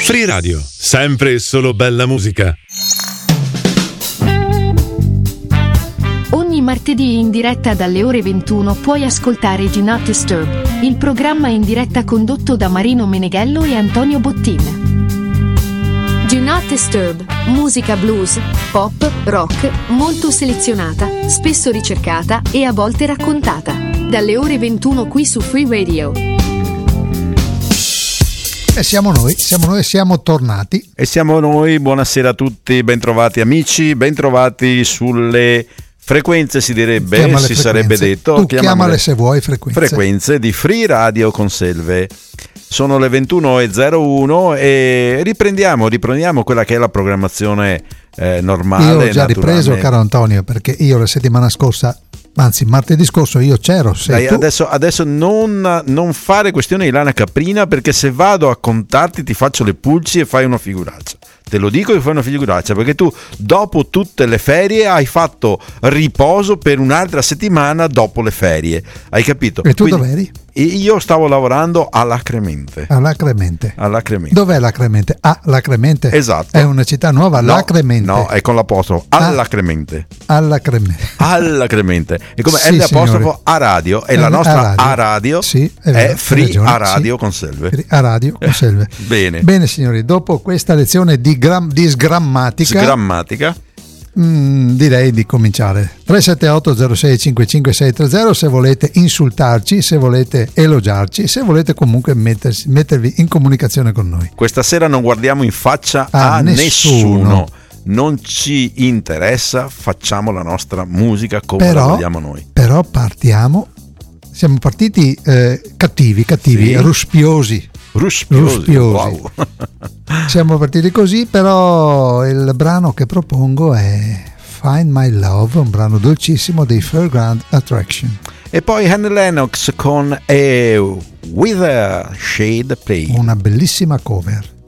Free Radio, sempre e solo bella musica. Ogni martedì in diretta dalle ore 21 puoi ascoltare Do Not Disturb, il programma in diretta condotto da Marino Meneghello e Antonio Bottin. Do Not Disturb, musica blues, pop, rock, molto selezionata, spesso ricercata e a volte raccontata. Dalle ore 21 qui su Free Radio. E siamo tornati. E siamo noi, buonasera a tutti, bentrovati amici, bentrovati sulle frequenze, si direbbe, sarebbe detto. Tu chiamale se vuoi frequenze di Free Radio Conselve. Sono le 21:01 e riprendiamo quella che è la programmazione normale. Io ho già ripreso, caro Antonio, perché io la settimana scorsa, anzi martedì scorso io c'ero. Dai, adesso non fare questione di lana caprina, perché se vado a contarti ti faccio le pulci e fai una figuraccia. Te lo dico che fai una figuraccia, perché tu dopo tutte le ferie hai fatto riposo per un'altra settimana dopo le ferie, hai capito? E tu dov'eri? Io stavo lavorando a Lacremente. Dov'è Lacremente? Lacremente? Esatto. È una città nuova, Lacremente. No, è con l'apostrofo. Lacremente. E come sì, l'apostrofo A Radio, e la nostra A Radio sì, è Free A Radio Conselve. A Radio Conselve. Bene signori, dopo questa lezione di sgrammatica, direi di cominciare. 378 06 55630 se volete insultarci, se volete elogiarci, se volete comunque mettervi in comunicazione con noi. Questa sera non guardiamo in faccia a nessuno. Non ci interessa, facciamo la nostra musica come la vogliamo noi. Però siamo partiti cattivi, sì. ruspiosi. Wow. Siamo partiti così, però il brano che propongo è Find My Love, un brano dolcissimo dei Fairground Attraction. E poi Annie Lennox con With a Shade Play, una bellissima cover.